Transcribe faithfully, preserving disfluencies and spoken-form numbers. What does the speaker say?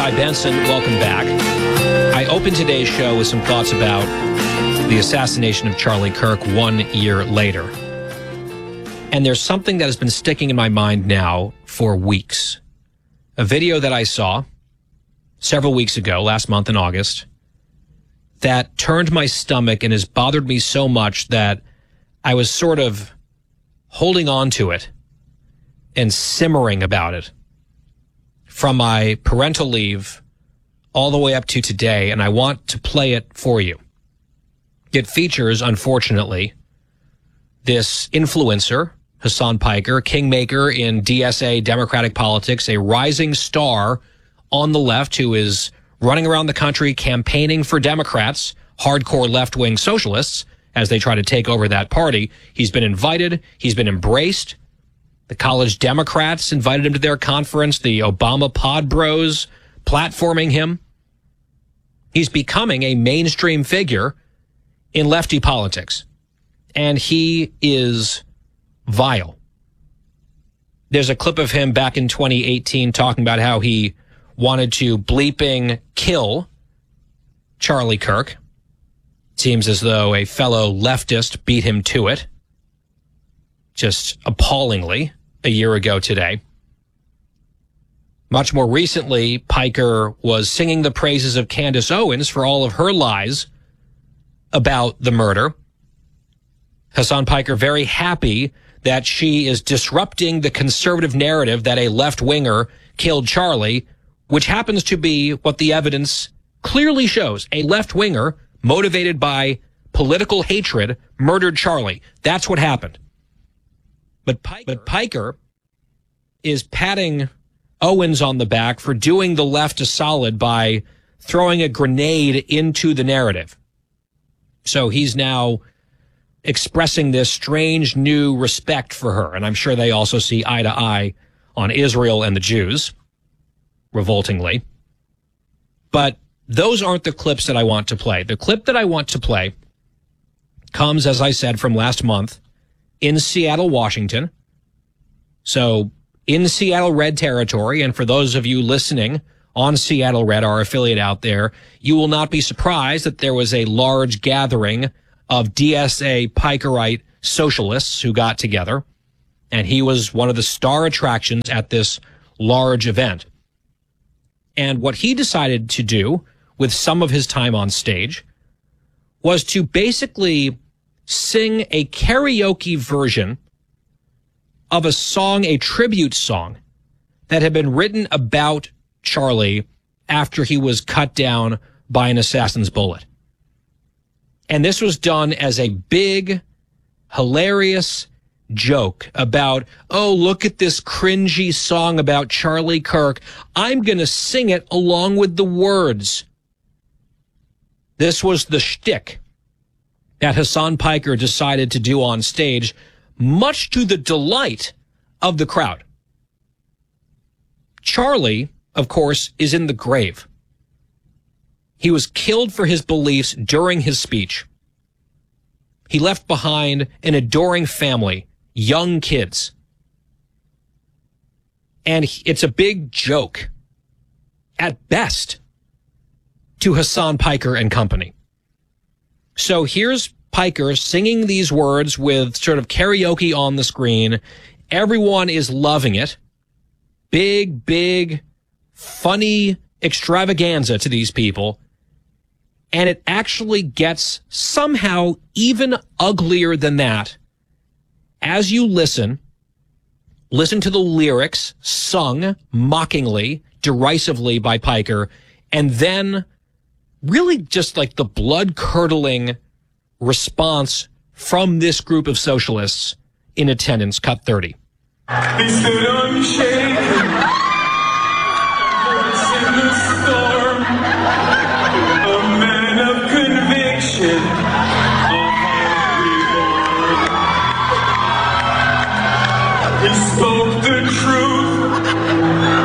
Guy Benson, welcome back. I opened today's show with some thoughts about the assassination of Charlie Kirk one year later. And there's something that has been sticking in my mind now for weeks. A video that I saw several weeks ago, last month in August, that turned my stomach and has bothered me so much that I was sort of holding on to it and simmering about it from my parental leave all the way up to today, and I want to play it for you. It features, unfortunately, this influencer, Hasan Piker, kingmaker in D S A Democratic politics, a rising star on the left who is running around the country campaigning for Democrats, hardcore left-wing socialists, as they try to take over that party. He's been invited. He's been embraced. The college Democrats invited him to their conference. The Obama Pod Bros platforming him. He's becoming a mainstream figure in lefty politics. And he is vile. There's a clip of him back in twenty eighteen talking about how he wanted to bleeping kill Charlie Kirk. Seems as though a fellow leftist beat him to it. Just appallingly a year ago today. Much more recently, Piker was singing the praises of Candace Owens for all of her lies about the murder. Hasan Piker very happy that she is disrupting the conservative narrative that a left-winger killed Charlie, which happens to be what the evidence clearly shows. A left-winger motivated by political hatred murdered Charlie. That's what happened. But Piker, but Piker is patting Owens on the back for doing the left a solid by throwing a grenade into the narrative. So he's now expressing this strange new respect for her. And I'm sure they also see eye to eye on Israel and the Jews, revoltingly. But those aren't the clips that I want to play. The clip that I want to play comes, as I said, from last month in Seattle, Washington. So in Seattle Red territory, and for those of you listening on Seattle Red, our affiliate out there, you will not be surprised that there was a large gathering of D S A Pikerite socialists who got together, and he was one of the star attractions at this large event. And what he decided to do with some of his time on stage was to basically sing a karaoke version of a song, a tribute song that had been written about Charlie after he was cut down by an assassin's bullet. And this was done as a big, hilarious joke about, oh, look at this cringy song about Charlie Kirk. I'm going to sing it along with the words. This was the shtick that Hasan Piker decided to do on stage, much to the delight of the crowd. Charlie, of course, is in the grave. He was killed for his beliefs during his speech. He left behind an adoring family, young kids. And it's a big joke, at best, to Hasan Piker and company. So here's Piker singing these words with sort of karaoke on the screen. Everyone is loving it. Big, big, funny extravaganza to these people. And it actually gets somehow even uglier than that. As you listen, listen to the lyrics sung mockingly, derisively by Piker, and then really just like the blood-curdling response from this group of socialists in attendance. Cut thirty. He stood unshaken.